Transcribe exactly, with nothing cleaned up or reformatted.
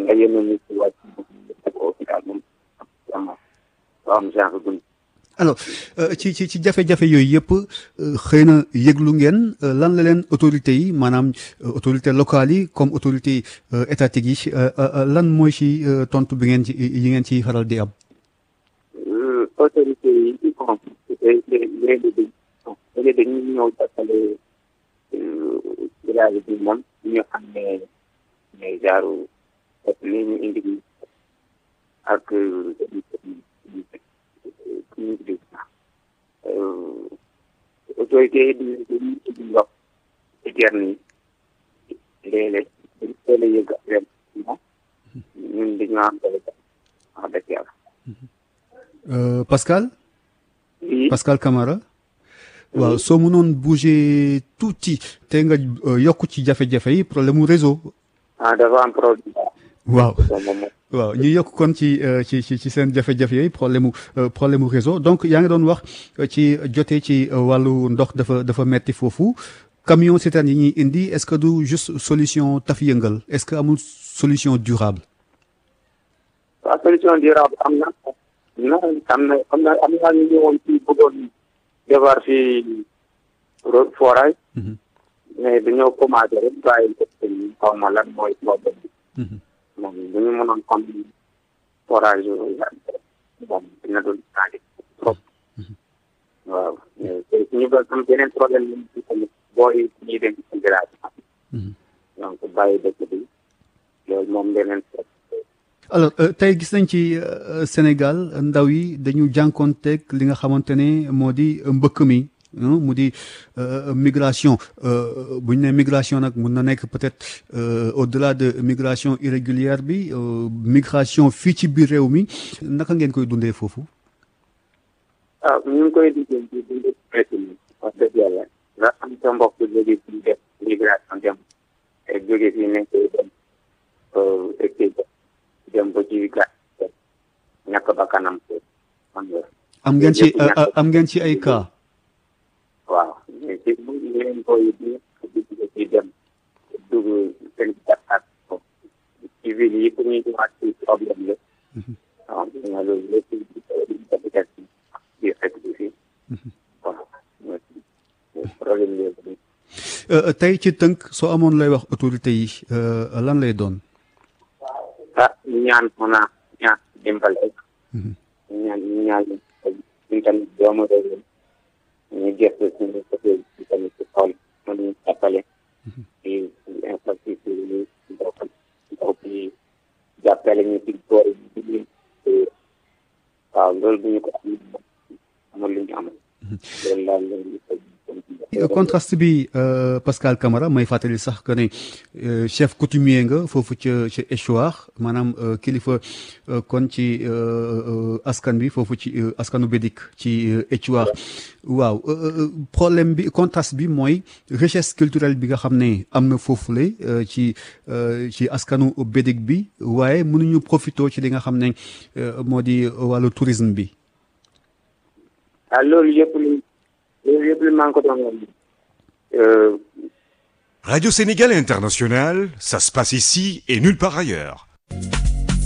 nga yéene nit ci wàcc ko hôpital moom am am genre dund. alors ci ci ci jafe-jafe yooyu yëpp xëy na yëglu ngeen lan la leen autorités yi maanaam autorités locales yi comme autorités étatiques yi lan mooy ci tontu bi ngeen ci yi ngeen ci faral di am. autorités yi bon léegi léegi dañuy ñëw jàppale village bi moom ñu xam ne ne genre li ñu indi ak autorité yi di di di wax ci gerte yi léeg-léeg dañu teel a yëg affaire bi ñun dañoo am wax dëgg yàlla. Pascal. oui Pascal Camara. waaw soo mënoon bouger tuuti te nga yokk ci jafe-jafe yi problème mu réseau. ah dafa am problème. waaw waaw ñu yokk kon ci ci ci ci seen jafe-jafe yooyu problème mu problème mu réseau donc yaa ngi doon wax ci jotee ci wàllu ndox dafa dafa metti foofu camion citerne yi ñuy indi est-ce que du juste solution taf yëngal est-ce que amul solution durable. waaw solution durable am na am na am na am na ñu ñëwoon ci bëggoon defar fi forage. mais dañoo commencé rek bàyyi ko xaw ma lan mooy problème bi. moom bu ñu mënoon xam forage moom dina doon changé trop. waaw mais ñu ba am beneen problème yi ñu tamit booy ñuy dem ci village donc bàyyi dëkk bi loolu moom beneen. alors tey gis nañ ci Sénégal ndaw yi dañu jànkoonteeg li nga xamante ne moo di mbëkk mi mu di migration bu ñu nee migration nag mun na nekk peut-être au-delà de migration irrégulière bi migration fii ci biir réew mi naka ngeen koy dundee foofu. ah ñu ngi koy dundee ci dundee métti mi wax dëgg yàlla nga am sa mbokk jóge fii def migration dem te jóge fii nekk dem dem ba ci gàtt ñàkk ba kanam am ngeen ci am ngeen ci ay cas. waaw mais ci bu leen koy di ci dem dugg seen gàttal ci ville yi pour ñuy ñëwaat ci problème la waaw nga loolu lépp jafe-jafe bi fekk bi fii waaw problème yooyu tey ci tënk soo amoon lay wax autorité yi lan lay doon. ah ñaan mën a ñaan dimbal rek ñaan ñaan ñu tamit doomu réew ñu gëstu suñu côté bi tamit ci xool mën ñu jàppale ci infrastructure yi ndox yi jàppale ñu ci boor yi waaw loolu bu ñu ko am amul lu ñu amal loolu laal lañu contraste bi Pascal Camara may fàttali sax que ne chef coutumier nga foofu ca ca Échoir maanaam kilifa kon ci askan bi foofu ci askanu Bédik ci Échoir waaw problème bi contraste bi mooy richesse culturelle bi nga xam ne am na foofule ci ci askanu Bédik bi waaye mënuñu profité ci li nga xam ne moo di wàllu tourisme bi. ah loolu yëpp lu loolu yëpp lu maa ngi ko doon Radio Sénégal International, ça se passe ici et nulle part ailleurs.